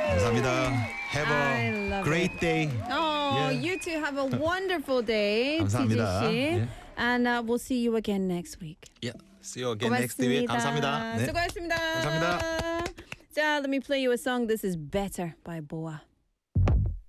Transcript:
감사합니다. Have I a love great day. Oh, Yeah. you two have a wonderful day, 감사합니다. TJ 씨. 예. And we'll see you again next week. Yeah. See you again next week. 감사합니다. 네. 수고하셨습니다. 감사합니다. 자, let me play you a song. This is Better by Boa.